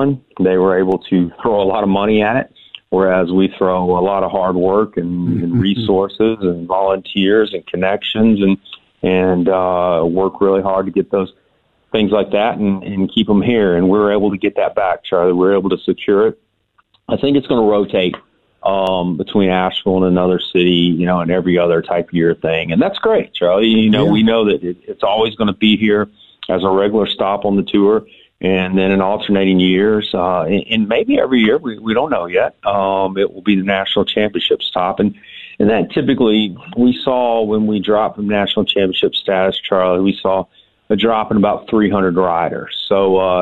fun. They were able to throw a lot of money at it, whereas we throw a lot of hard work and resources and volunteers and connections and work really hard to get those things like that and keep them here. And we were able to get that back, Charlie. We were able to secure it. I think it's going to rotate between Asheville and another city, and every other type year thing. And that's great, Charlie. We know that it's always going to be here as a regular stop on the tour. And then in alternating years, and maybe every year, we don't know yet, it will be the national championship stop. And that typically we saw when we dropped from national championship status, Charlie, we saw a drop in about 300 riders. So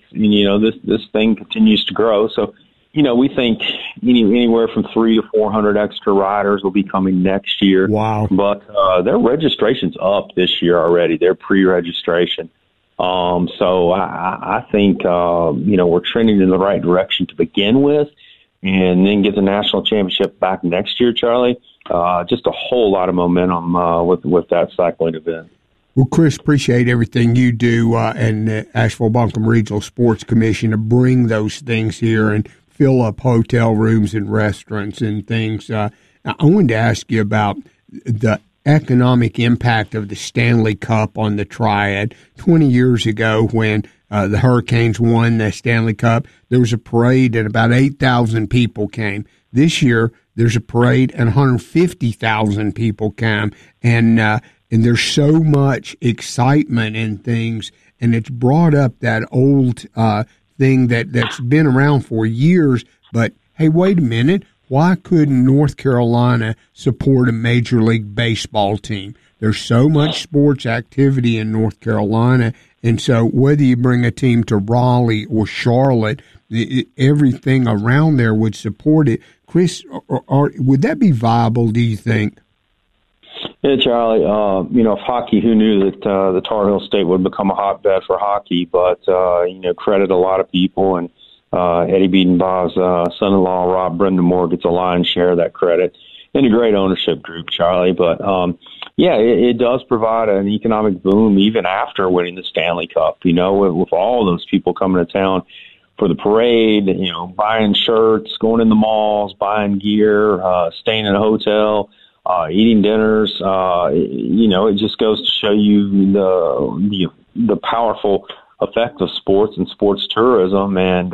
this thing continues to grow. So, we think anywhere from 300 to 400 extra riders will be coming next year. Wow. But their registration's up this year already, their pre-registration. So I think, we're trending in the right direction to begin with, and then get the national championship back next year, Charlie. Just a whole lot of momentum with that cycling event. Well, Chris, appreciate everything you do and the Asheville-Buncombe Regional Sports Commission to bring those things here and fill up hotel rooms and restaurants and things. I wanted to ask you about the economic impact of the Stanley Cup on the Triad. 20 years ago when the Hurricanes won the Stanley Cup, there was a parade and about 8,000 people came. This year, there's a parade and 150,000 people came. And there's so much excitement in things, and it's brought up that old thing that's been around for years. But, hey, wait a minute. Why couldn't North Carolina support a Major League Baseball team? There's so much sports activity in North Carolina, and so whether you bring a team to Raleigh or Charlotte, everything around there would support it. Chris, would that be viable, do you think? Yeah, Charlie, if hockey, who knew that the Tar Heel State would become a hotbed for hockey, but, credit a lot of people, and Eddie Biedenbaugh's son-in-law, Rob Brendamore, gets a lion's share of that credit, and a great ownership group, Charlie. But, it does provide an economic boom even after winning the Stanley Cup, with all those people coming to town for the parade, buying shirts, going in the malls, buying gear, staying in a hotel, eating dinners. It just goes to show you the powerful effect of sports and sports tourism. And,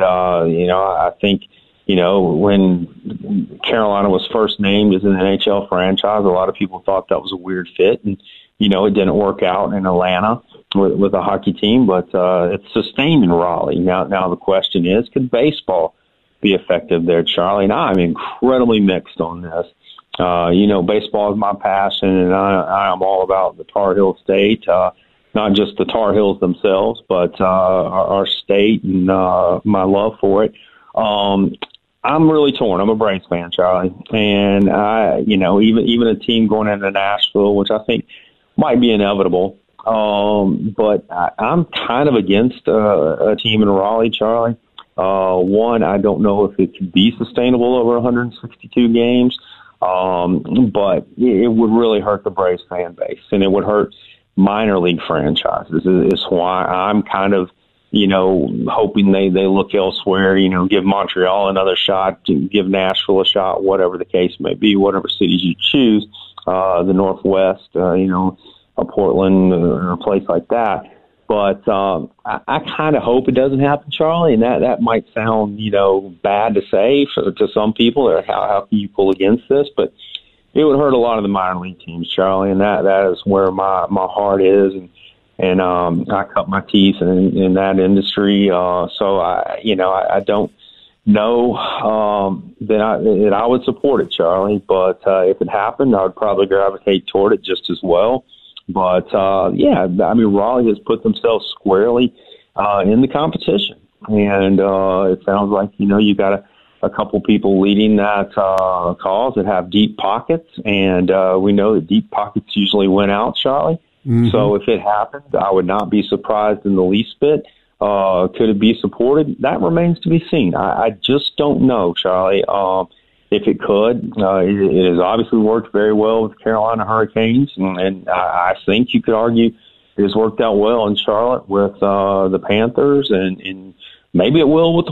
I think, when Carolina was first named as an NHL franchise, a lot of people thought that was a weird fit. And, it didn't work out in Atlanta with a hockey team, but it's sustained in Raleigh. Now the question is, could baseball be effective there, Charlie? And I'm incredibly mixed on this. Baseball is my passion, and I am all about the Tar Heel State, not just the Tar Heels themselves, but our state and my love for it. I'm really torn. I'm a Braves fan, Charlie, and even a team going into Nashville, which I think might be inevitable. But I'm kind of against a team in Raleigh, Charlie. One, I don't know if it could be sustainable over 162 games. But it would really hurt the Braves fan base, and it would hurt minor league franchises. Is why I'm kind of, hoping they look elsewhere, give Montreal another shot, give Nashville a shot, whatever the case may be, whatever cities you choose, the Northwest, a Portland or a place like that. But I kind of hope it doesn't happen, Charlie, and that might sound, bad to say to some people, or how can you pull against this, but it would hurt a lot of the minor league teams, Charlie, and that is where my heart is, and I cut my teeth in that industry, so I don't know that I would support it, Charlie, but if it happened, I would probably gravitate toward it just as well. But, Raleigh has put themselves squarely in the competition. And it sounds like, you got a couple people leading that cause that have deep pockets. And we know that deep pockets usually win out, Charlie. Mm-hmm. So if it happened, I would not be surprised in the least bit. Could it be supported? That remains to be seen. I just don't know, Charlie. If it could, it has obviously worked very well with Carolina Hurricanes, and I think you could argue it has worked out well in Charlotte with the Panthers, and maybe it will with the